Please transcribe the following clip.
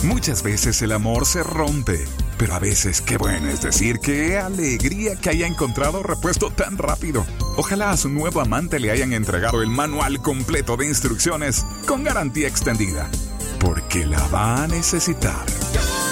Muchas veces el amor se rompe, pero a veces qué bueno es decir, qué alegría que haya encontrado repuesto tan rápido. Ojalá a su nuevo amante le hayan entregado el manual completo de instrucciones con garantía extendida, porque la va a necesitar.